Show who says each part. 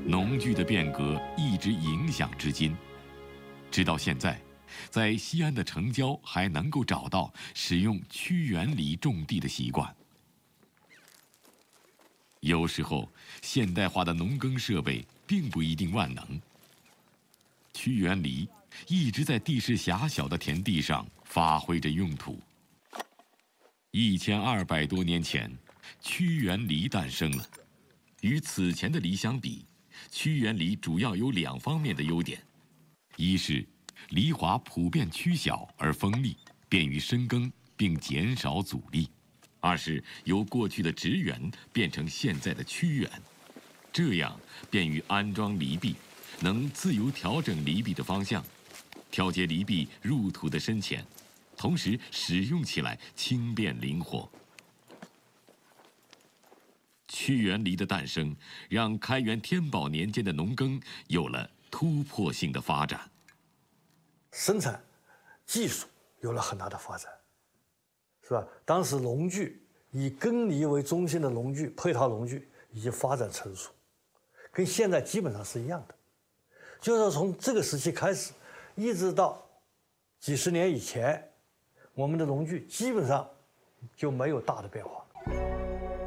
Speaker 1: 农具的变革一直影响至今，直到现在，在西安的城郊还能够找到使用屈原犁种地的习惯。有时候，现代化的农耕设备并不一定万能。屈原犁一直在地势狭小的田地上发挥着用途。1200多年前，屈原犁诞生了。与此前的犁相比，屈原犁主要有2方面的优点：一是犁铧普遍曲小而锋利，便于深耕并减少阻力；二是由过去的直圆变成现在的曲圆，这样便于安装犁壁，能自由调整犁壁的方向，调节犁壁入土的深浅，同时使用起来轻便灵活。屈原犁的诞生，让开元天宝年间的农耕有了突破性的发展，
Speaker 2: 生产技术有了很大的发展，是吧？当时农具以耕犁为中心的农具、配套农具已经发展成熟，跟现在基本上是一样的。就是从这个时期开始，一直到几十年以前，我们的农具基本上就没有大的变化。